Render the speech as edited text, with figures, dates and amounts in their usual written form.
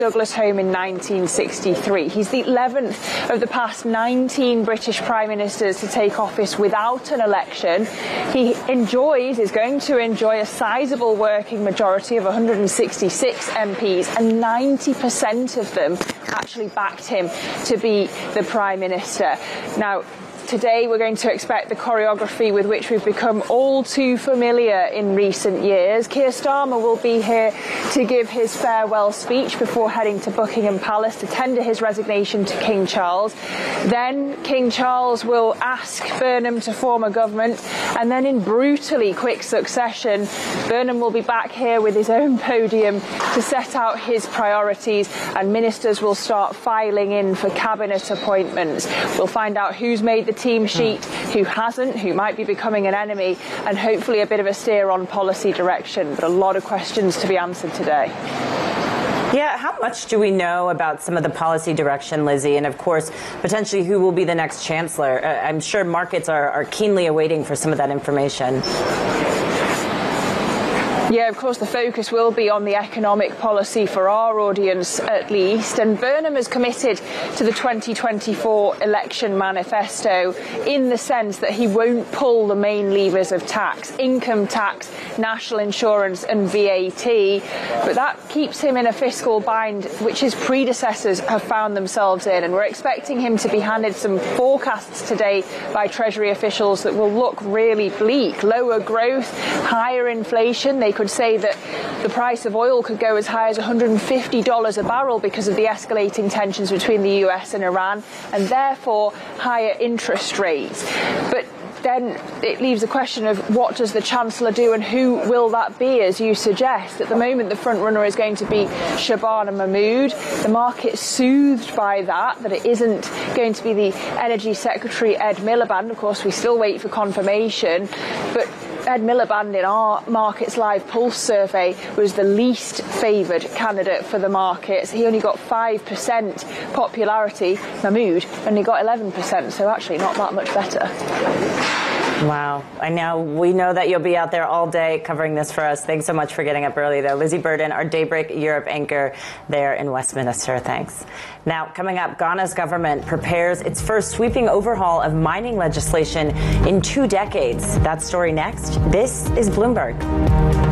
Douglas home in 1963. He's the 11th of the past 19 British Prime Ministers to take office without an election. He is going to enjoy a sizable working majority of 166 MPs, and 90% of them actually backed him to be the Prime Minister. Now, today we're going to expect the choreography with which we've become all too familiar in recent years. Keir Starmer will be here to give his farewell speech before heading to Buckingham Palace to tender his resignation to King Charles. Then King Charles will ask Burnham to form a government, and then in brutally quick succession, Burnham will be back here with his own podium to set out his priorities, and ministers will start filing in for cabinet appointments. We'll find out who's made the team sheet, who hasn't, who might be becoming an enemy, and hopefully a bit of a steer on policy direction. But a lot of questions to be answered today. Yeah, how much do we know about some of the policy direction, Lizzie, and of course, potentially who will be the next chancellor? I'm sure markets are keenly awaiting for some of that information. Yeah, of course, the focus will be on the economic policy for our audience, at least. And Burnham has committed to the 2024 election manifesto in the sense that he won't pull the main levers of tax, income tax, national insurance and VAT. But that keeps him in a fiscal bind, which his predecessors have found themselves in. And we're expecting him to be handed some forecasts today by Treasury officials that will look really bleak. Lower growth, higher inflation. They could say that the price of oil could go as high as $150 a barrel because of the escalating tensions between the US and Iran, and therefore higher interest rates. But then it leaves a question of what does the Chancellor do and who will that be, as you suggest. At the moment, the front runner is going to be Shabana Mahmood. The market's soothed by that it isn't going to be the Energy Secretary Ed Miliband. Of course, we still wait for confirmation, but Ed Miliband in our Markets Live Pulse survey was the least favoured candidate for the markets. He only got 5% popularity. Mahmood only got 11%, so actually not that much better. Wow. We know that you'll be out there all day covering this for us. Thanks so much for getting up early, though. Lizzie Burden, our Daybreak Europe anchor there in Westminster. Thanks. Now, coming up, Ghana's government prepares its first sweeping overhaul of mining legislation in 2 decades. That story next. This is Bloomberg.